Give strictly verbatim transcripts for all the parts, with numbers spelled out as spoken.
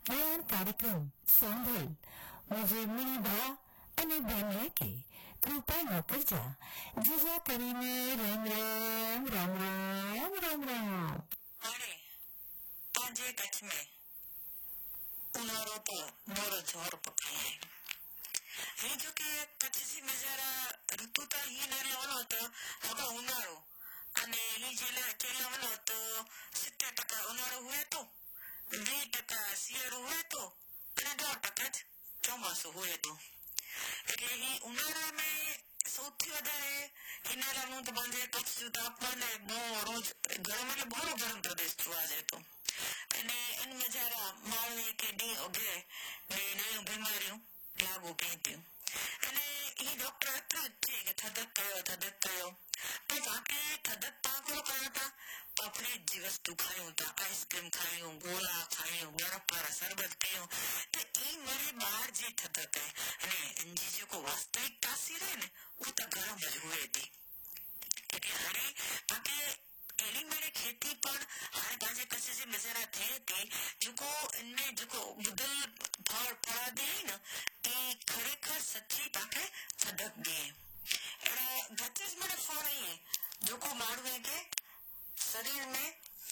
बयान कार्यक्रम सांभल मुझे मिनी भा અને બહેને કે કૃપા ન કરજા જીજા કરીને રામ રામ રામ રામ રામ રામ अरे आज कच्छ में उन्हाळो तो मोरो जोर पकड़े है हे जो के कच्छ जी नजारा ऋतु ता ही न लेवनो तो अब उन्हाळो અને ही जिला केला वनो तो સિત્તેર ટકા ઉનાળો हुए तो વીસ ટકા શિયાળો हुए तो અને દસ ટકા ચોમાસું हुए तो એટલે ही ઉનાળા में સૌથી વધારે હિનારાનું તો બંને કચ્છ જો તાપમાન બહુ રોજ ગરમ એટલે બહુ ગરમ પ્રદેશ જોવા જતો અને એન નજારા માળવે કે ડી ઓગે ને નવી બીમારીઓ લાગુ પીતી અને એ ડોક્ટર હતું છે કે થદક કયો થદક કયો પણ બાકી થદક પાકો કરતા આપણે જ વસ્તુ ખાયું તા આઈસ્ક્રીમ ખાયું ગોળા ખાયું બરફ વાળા શરબત પીયું તો એ મારે બહાર જે થદક है અને એની જે કોઈ વાસ્તવિક તાસીર है ને वो तो गरम જ हुए थी એટલે હારે બાકી एली मेरे खेती पर हारे बाजे कच्छ से नजरा थे थे जो इनमें जो बुदल फल फड़ा दे ना ते खरेखर सच्ची बाके थदक दे एड़ा गच्छ मेरे फल है जो को मारवे के शरीर में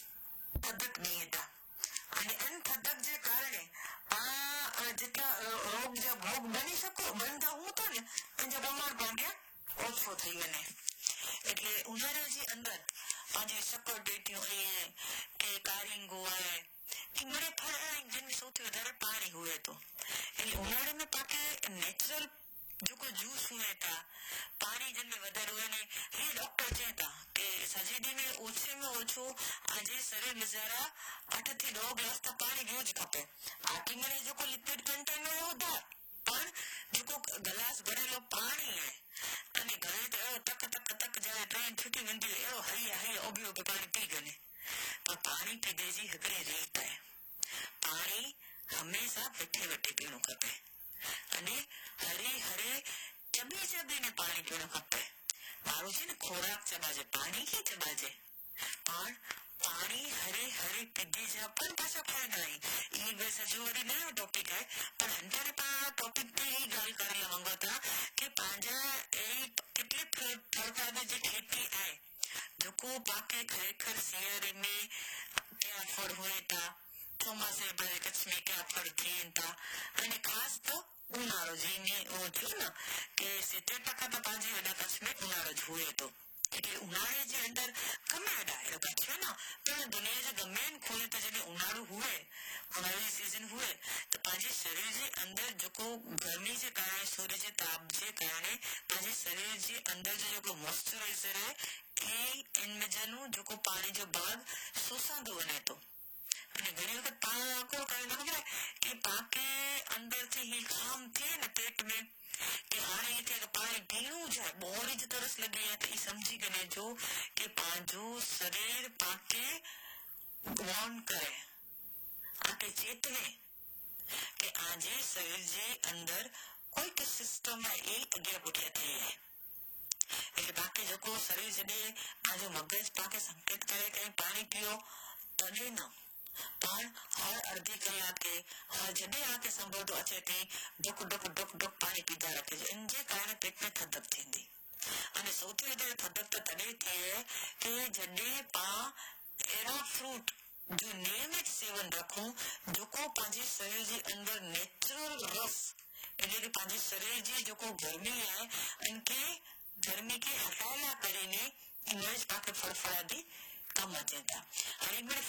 थदक नहीं था અને અન થદક જે કારણે આ જેટલા રોગ જે ભોગ બની શકો બનતા હું તો ને જે બીમાર પડી ઓછો થઈ મને એટલે ઉનાળાની અંદર આજે સકર ડેટ્યું है કે કારિંગો है कि मेरे फल जिनमें સૌથી વધારે પાણી हुए तो એટલે ઉનાળે में પાકે नेचुरल जो को जूस हुए था पानी जिनमें વધારે हुए ने ये डॉक्टर कहता कि सजीदी में ओछे में ओछो આજે शरीर में जरा आठ થી नौ ग्लास तक पानी पीવું જ खपे आटी में जो को लिक्विड कंटेनर होता पर जो को ग्लास भरेलो पानी है અને ઘરે તો તક તક તક જાય ટ્રેન છૂટી વેંદી એવો હૈયા હૈયા ઓબી ઓબી પાણી પી ગને પણ પાણી પીધે जी हिकिड़े रीत है पाणी हमेशा वेठे वेठे पीणो खपे અને હરે હરે ચબી ચબીને પાણી પીણું ખપે મારું છે ને ખોરાક ચબાજે પાણી કે ચબાજે પણ पानी हरे हरे पीधे जा पर पाछा फायदा है ये वैसे जो वरी नयो टॉपिक है पर अंदर पा टॉपिक पे ही गाल करे लवंगा था कि पांजा ए कितने प्रकार जे खेती है जो को पाके खरेखर सियारे में क्या फल हुए था ચોમાસે બરે કચ્છ में क्या फल थियन था અને ખાસ તો ઉનાળો જેને ઓ થયો ને કે સિત્તેર ટકા તો પાંજે વડા કચ્છ में ઉનાળો જ हुए तो એટલે ઉનાળે જે અંદર ગમે એડા એ કચ્છ ना પણ दुनिया जे गमे खोले तो जने उनाळो हुए उनाळी सीजन हुए तो पाजे शरीर जे अंदर जो को गर्मी जे कारण सूर्य जे ताप जे कारण पाजे शरीर जे अंदर जो को मॉइस्चराइजर है ए इनमें जनु जो को पानी जो भाग सोसांदो वने तो અને ઘણી વખત પાકો કરે ખબર કે પાકે અંદર થી ही खाम थे न पेट में कि हाणे इथे पानी पीणू जाए बोरी जी तरस लगी है तो ये समझी गने जो कि पांजो शरीर पाके वार्न करे आके चेतवे कि आजे शरीर जे अंदर कोई तो सिस्टम है एक अगे पुठिया थी है એટલે બાકી જો को शरीर जडे आजो मगज पाके संकेत करे कि पानी पियो तने न पर हर अर्धी कलाके हर जडे आके संभव तो अचे थी डुक डुक डुक डुक पानी पीता रखे इन जे कारण पेट में थदक थींदी અને સૌથી વધારે થદક તો તને થયે કે જડે પા એરા फ्रूट जो नियमित सेवन रखूं जो को पांजे शरीर जे अंदर नेचुरल रस એટલે કે पांजे शरीर जी जो को गर्मी है इनके गर्मी के हटाला करीने इमेज पाके फड़फड़ा दी कम अचे था हाणे